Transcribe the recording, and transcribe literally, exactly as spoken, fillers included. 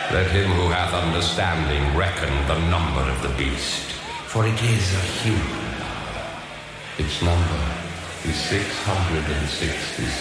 Let him who hath understanding reckon the number of the beast, for it is a human number. Its number is six hundred and sixty.